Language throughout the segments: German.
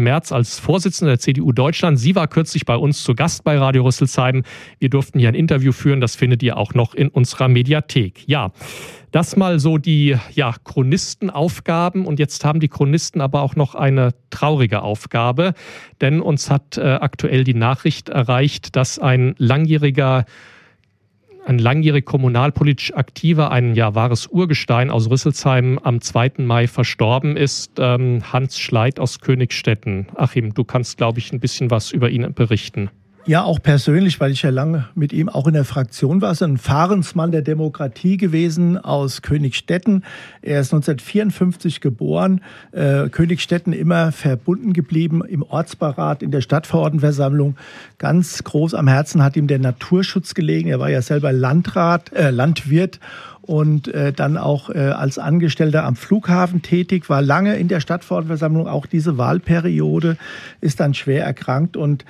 Merz als Vorsitzender der CDU Deutschland. Sie war kürzlich bei uns zu Gast bei Radio Rüsselsheim. Wir durften hier ein Interview führen, das findet ihr auch noch in unserer Mediathek. Ja, das mal so die Chronistenaufgaben. Und jetzt haben die Chronisten aber auch noch eine traurige Aufgabe. Denn uns hat aktuell die Nachricht erreicht, dass ein langjährig kommunalpolitisch aktiver, ein wahres Urgestein aus Rüsselsheim am 2. Mai verstorben ist, Hans Schleit aus Königstetten. Achim, du kannst, glaube ich, ein bisschen was über ihn berichten. Ja, auch persönlich, weil ich ja lange mit ihm auch in der Fraktion war. Er ist ein Fahrensmann der Demokratie gewesen aus Königstetten. Er ist 1954 geboren. Königstetten immer verbunden geblieben im Ortsbeirat, in der Stadtverordnetenversammlung. Ganz groß am Herzen hat ihm der Naturschutz gelegen. Er war ja selber Landwirt. Und dann auch als Angestellter am Flughafen tätig, war lange in der Stadtverordnetenversammlung, auch diese Wahlperiode, ist dann schwer erkrankt und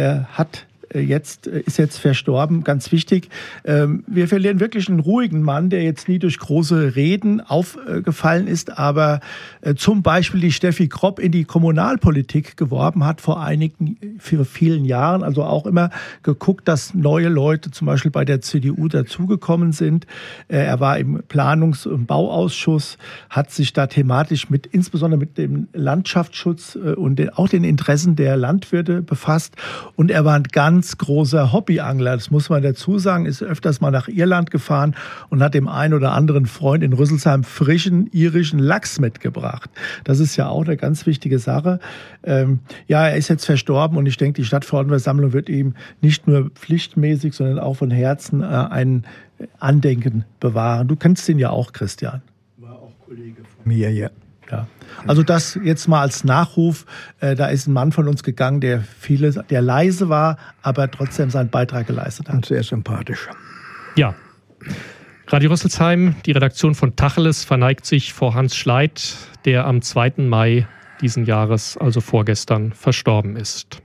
ist jetzt verstorben, ganz wichtig. Wir verlieren wirklich einen ruhigen Mann, der jetzt nie durch große Reden aufgefallen ist, aber zum Beispiel die Steffi Kropp in die Kommunalpolitik geworben hat für vielen Jahren, also auch immer geguckt, dass neue Leute zum Beispiel bei der CDU dazugekommen sind. Er war im Planungs- und Bauausschuss, hat sich da thematisch insbesondere mit dem Landschaftsschutz und auch den Interessen der Landwirte befasst, und er war ein ganz großer Hobbyangler, das muss man dazu sagen, ist öfters mal nach Irland gefahren und hat dem einen oder anderen Freund in Rüsselsheim frischen irischen Lachs mitgebracht. Das ist ja auch eine ganz wichtige Sache. Er ist jetzt verstorben und ich denke, die Stadtverordnetenversammlung wird ihm nicht nur pflichtmäßig, sondern auch von Herzen ein Andenken bewahren. Du kennst ihn ja auch, Christian. War auch Kollege von mir, ja. Ja. Also das jetzt mal als Nachruf, da ist ein Mann von uns gegangen, der leise war, aber trotzdem seinen Beitrag geleistet hat. Und sehr sympathisch. Ja. Radio Rüsselsheim, die Redaktion von Tacheles, verneigt sich vor Hans Schleit, der am 2. Mai diesen Jahres, also vorgestern, verstorben ist.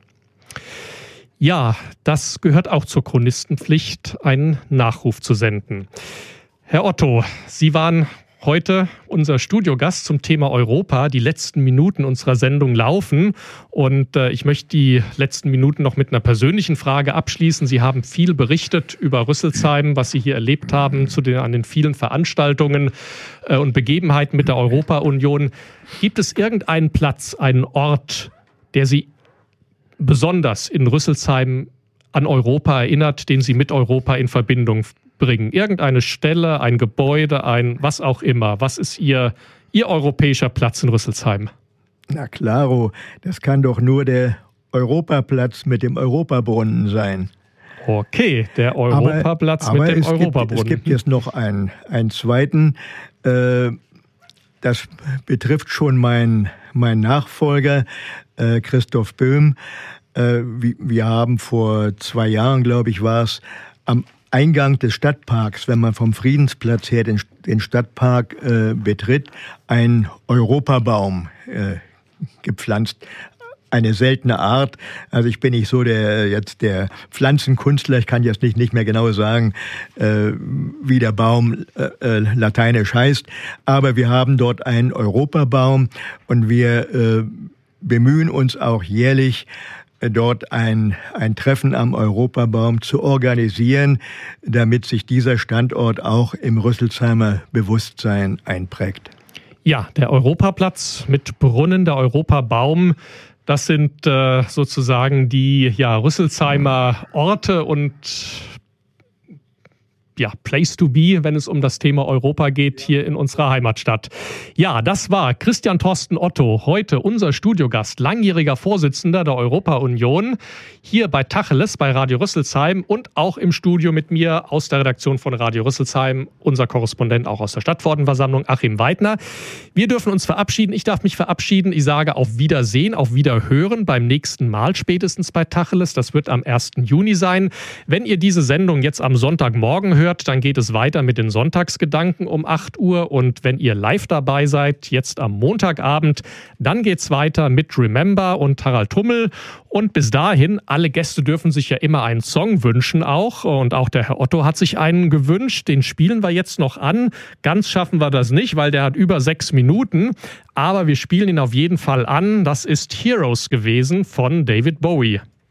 Ja, das gehört auch zur Chronistenpflicht, einen Nachruf zu senden. Herr Otto, Sie waren heute unser Studiogast zum Thema Europa. Die letzten Minuten unserer Sendung laufen und ich möchte die letzten Minuten noch mit einer persönlichen Frage abschließen. Sie haben viel berichtet über Rüsselsheim, was Sie hier erlebt haben an den vielen Veranstaltungen und Begebenheiten mit der Europa-Union. Gibt es irgendeinen Platz, einen Ort, der Sie besonders in Rüsselsheim an Europa erinnert, den Sie mit Europa in Verbindung bringen? Irgendeine Stelle, ein Gebäude, was auch immer. Was ist Ihr europäischer Platz in Rüsselsheim? Na klaro, das kann doch nur der Europaplatz mit dem Europabrunnen sein. Okay, der Europaplatz mit dem Europabrunnen. Es gibt jetzt noch einen zweiten. Das betrifft schon meinen Nachfolger, Christoph Böhm. Wir haben vor 2 Jahren, glaube ich, war es, am Eingang des Stadtparks, wenn man vom Friedensplatz her den Stadtpark betritt, einen Europabaum gepflanzt. Eine seltene Art. Also ich bin nicht so der Pflanzenkünstler. Ich kann jetzt nicht mehr genau sagen, wie der Baum lateinisch heißt. Aber wir haben dort einen Europabaum und wir bemühen uns auch jährlich, dort ein Treffen am Europabaum zu organisieren, damit sich dieser Standort auch im Rüsselsheimer Bewusstsein einprägt. Ja, der Europaplatz mit Brunnen, der Europabaum, das sind sozusagen die Rüsselsheimer Orte und Place to be, wenn es um das Thema Europa geht, hier in unserer Heimatstadt. Ja, das war Christian Thorsten Otto, heute unser Studiogast, langjähriger Vorsitzender der Europa-Union, hier bei Tacheles, bei Radio Rüsselsheim und auch im Studio mit mir aus der Redaktion von Radio Rüsselsheim, unser Korrespondent auch aus der Stadtverordnetenversammlung, Achim Weidner. Wir dürfen uns verabschieden, ich darf mich verabschieden, ich sage auf Wiedersehen, auf Wiederhören beim nächsten Mal, spätestens bei Tacheles, das wird am 1. Juni sein. Wenn ihr diese Sendung jetzt am Sonntagmorgen hört, hört, dann geht es weiter mit den Sonntagsgedanken um 8 Uhr. Und wenn ihr live dabei seid, jetzt am Montagabend, dann geht's weiter mit Remember und Harald Hummel. Und bis dahin, alle Gäste dürfen sich ja immer einen Song wünschen auch. Und auch der Herr Otto hat sich einen gewünscht. Den spielen wir jetzt noch an. Ganz schaffen wir das nicht, weil der hat über 6 Minuten. Aber wir spielen ihn auf jeden Fall an. Das ist Heroes gewesen von David Bowie.